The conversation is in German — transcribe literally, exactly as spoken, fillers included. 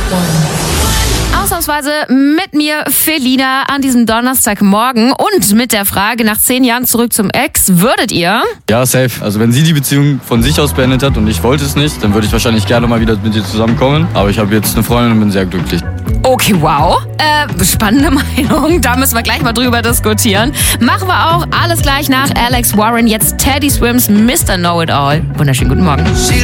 Ausnahmsweise mit mir, Felina, an diesem Donnerstagmorgen und mit der Frage, nach zehn Jahren zurück zum Ex, würdet ihr? Ja, safe. Also wenn sie die Beziehung von sich aus beendet hat und ich wollte es nicht, dann würde ich wahrscheinlich gerne mal wieder mit ihr zusammenkommen. Aber ich habe jetzt eine Freundin und bin sehr glücklich. Okay, wow. Äh, spannende Meinung. Da müssen wir gleich mal drüber diskutieren. Machen wir auch alles gleich nach Alex Warren. Jetzt Teddy Swims Mister Know-It-All. Wunderschönen guten Morgen.